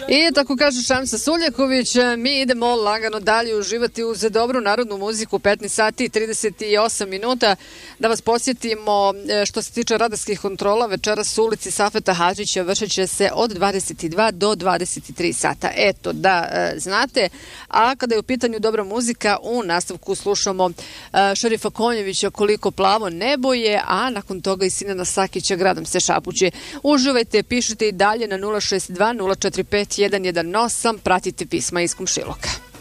I tako kaže Šamsa Suljaković, mi idemo lagano dalje uživati uz dobru narodnu muziku, 15 sati i 38 minuta. Da vas podsjetimo, što se tiče radarskih kontrola, večeras u ulici Safeta Hadžića vršit će se od 22 do 23 sata. Eto, da znate. A kada je u pitanju dobra muzika, u nastavku slušamo Šerifa Konjevića Koliko plavo nebo je, a nakon toga i Sinana Sakića Gradom se šapuće. Uživajte, pišite i dalje na 062 045 118, pratite pisma iz komšiluka.